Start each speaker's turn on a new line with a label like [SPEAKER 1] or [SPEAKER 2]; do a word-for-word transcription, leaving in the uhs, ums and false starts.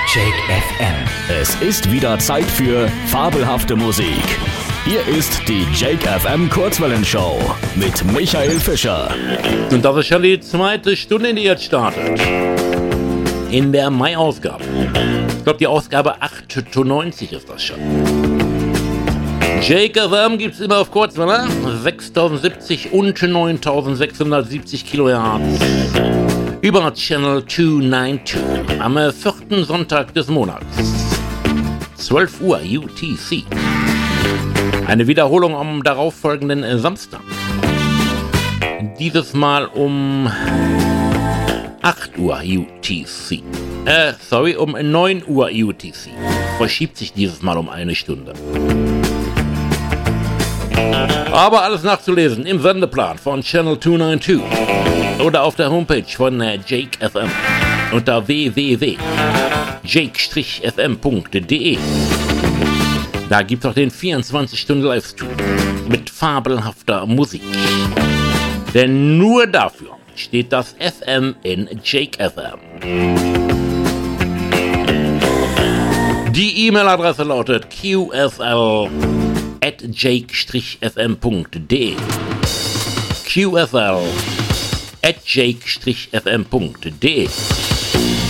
[SPEAKER 1] Jake F M.
[SPEAKER 2] Es ist wieder Zeit für fabelhafte Musik. Hier ist die Jake F M Kurzwellenshow mit Michael Fischer.
[SPEAKER 3] Und das ist schon die zweite Stunde, die jetzt startet. In der Mai-Ausgabe. Ich glaube, die Ausgabe achtundneunzig ist das schon. Jake F M gibt es immer auf Kurzwelle. sechstausendsiebzig und neuntausendsechshundertsiebzig Kilohertz. Über Channel zweihunderzweiundneunzig am vierten Sonntag des Monats. zwölf Uhr U T C. Eine Wiederholung am darauffolgenden Samstag. Dieses Mal um acht Uhr U T C. Äh, sorry, um neun Uhr U T C. Verschiebt sich dieses Mal um eine Stunde. Aber alles nachzulesen im Sendeplan von Channel zweihundertzweiundneunzig oder auf der Homepage von Jake F M unter w w w punkt jake f m punkt d e. Da gibt es auch den vierundzwanzig Stunden Livestream mit fabelhafter Musik. Denn nur dafür steht das F M in Jake F M. Die E-Mail-Adresse lautet q f l at jake f m punkt d e. q f l at jake f m punkt d e.